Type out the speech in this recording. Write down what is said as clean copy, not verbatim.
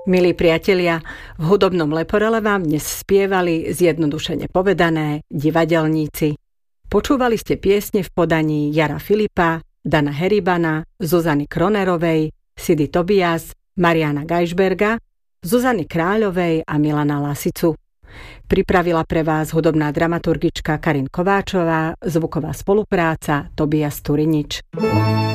Milí priatelia, v hudobnom Leporele vám dnes spievali zjednodušene povedané divadelníci. Počúvali ste piesne v podaní Jara Filipa, Dana Heribana, Zuzany Kronerovej, Sidy Tobias, Mariana Geisberga, Zuzany Kráľovej a Milana Lasicu. Pripravila pre vás hudobná dramaturgička Karin Kováčová, zvuková spolupráca Tobias Turinič.